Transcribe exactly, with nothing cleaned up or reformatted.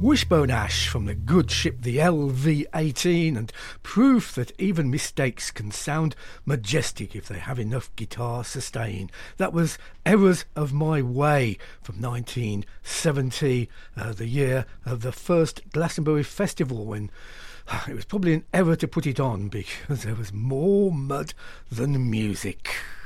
Wishbone Ash from the good ship the L V eighteen, and proof that even mistakes can sound majestic if they have enough guitar sustain. That was Errors of My Way from nineteen seventy, uh, the year of the first Glastonbury Festival, when it was probably an error to put it on because there was more mud than music.